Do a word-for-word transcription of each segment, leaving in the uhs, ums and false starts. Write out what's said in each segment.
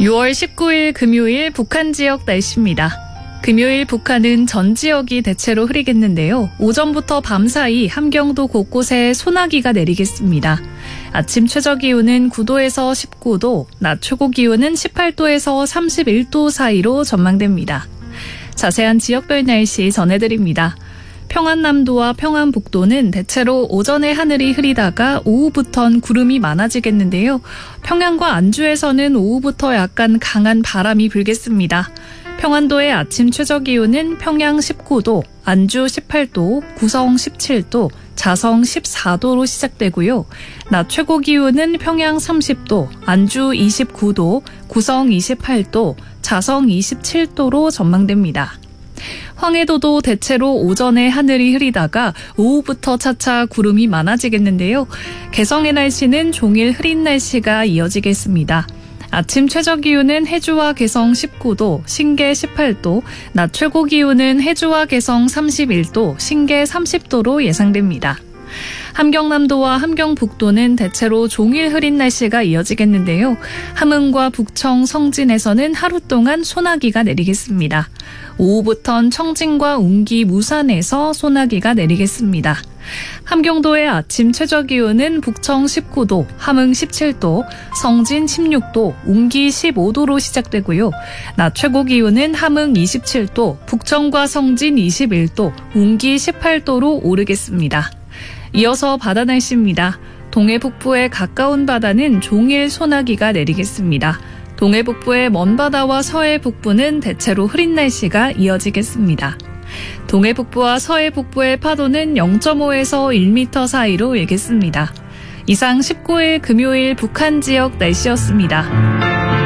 유월 십구일 금요일 북한 지역 날씨입니다. 금요일 북한은 전 지역이 대체로 흐리겠는데요. 오전부터 밤사이 함경도 곳곳에 소나기가 내리겠습니다. 아침 최저기온은 구도에서 십구도, 낮 최고기온은 십팔도에서 삼십일도 사이로 전망됩니다. 자세한 지역별 날씨 전해드립니다. 평안남도와 평안북도는 대체로 오전에 하늘이 흐리다가 오후부턴 구름이 많아지겠는데요. 평양과 안주에서는 오후부터 약간 강한 바람이 불겠습니다. 평안도의 아침 최저기온은 평양 십구도, 안주 십팔도, 구성 십칠도, 자성 십사도로 시작되고요. 낮 최고기온은 평양 삼십도, 안주 이십구도, 구성 이십팔도, 자성 이십칠도로 전망됩니다. 황해도도 대체로 오전에 하늘이 흐리다가 오후부터 차차 구름이 많아지겠는데요. 개성의 날씨는 종일 흐린 날씨가 이어지겠습니다. 아침 최저기온은 해주와 개성 십구도, 신계 십팔도, 낮 최고기온은 해주와 개성 삼십일도, 신계 삼십도로 예상됩니다. 함경남도와 함경북도는 대체로 종일 흐린 날씨가 이어지겠는데요. 함흥과 북청, 성진에서는 하루 동안 소나기가 내리겠습니다. 오후부턴 청진과 운기, 무산에서 소나기가 내리겠습니다. 함경도의 아침 최저기온은 북청 십구도, 함흥 십칠도, 성진 십육도, 운기 십오도로 시작되고요. 낮 최고기온은 함흥 이십칠도, 북청과 성진 이십일도, 운기 십팔도로 오르겠습니다. 이어서 바다 날씨입니다. 동해 북부의 가까운 바다는 종일 소나기가 내리겠습니다. 동해 북부의 먼 바다와 서해 북부는 대체로 흐린 날씨가 이어지겠습니다. 동해 북부와 서해 북부의 파도는 영점오에서 일 미터 사이로 일겠습니다. 이상 십구일 금요일 북한 지역 날씨였습니다.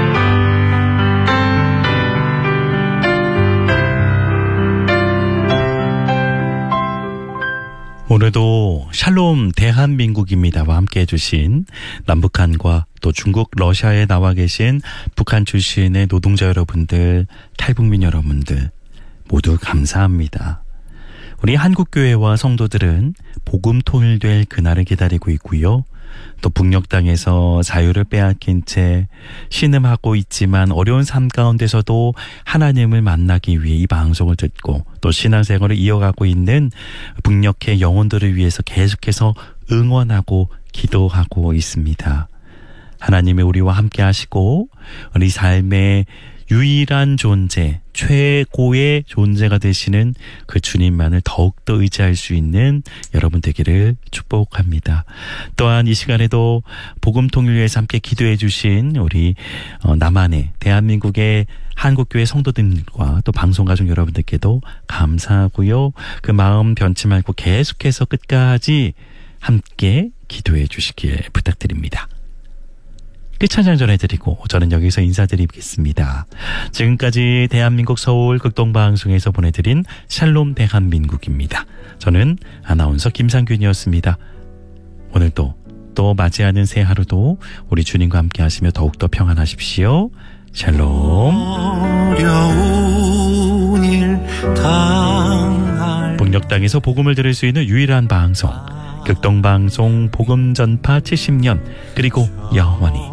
오늘도 샬롬 대한민국입니다와 함께 해주신 남북한과 또 중국, 러시아에 나와 계신 북한 출신의 노동자 여러분들, 탈북민 여러분들 모두 감사합니다. 우리 한국교회와 성도들은 복음 통일될 그날을 기다리고 있고요. 또 북녘 땅에서 자유를 빼앗긴 채 신음하고 있지만 어려운 삶 가운데서도 하나님을 만나기 위해 이 방송을 듣고 또 신앙생활을 이어가고 있는 북녘의 영혼들을 위해서 계속해서 응원하고 기도하고 있습니다. 하나님이 우리와 함께 하시고 우리 삶의 유일한 존재, 최고의 존재가 되시는 그 주님만을 더욱더 의지할 수 있는 여러분 되기를 축복합니다. 또한 이 시간에도 복음 통일을 위해서 함께 기도해 주신 우리 남한의 대한민국의 한국교회 성도들과 또 방송가족 여러분들께도 감사하고요. 그 마음 변치 말고 계속해서 끝까지 함께 기도해 주시길 부탁드립니다. 끝찬장 전해드리고 저는 여기서 인사드리겠습니다. 지금까지 대한민국 서울 극동방송에서 보내드린 샬롬 대한민국입니다. 저는 아나운서 김상균이었습니다. 오늘도 또 맞이하는 새 하루도 우리 주님과 함께 하시며 더욱더 평안하십시오. 샬롬. 어려운 일 당할 북녘 땅에서 복음을 들을 수 있는 유일한 방송 극동방송 복음 전파 칠십 년 그리고 영원히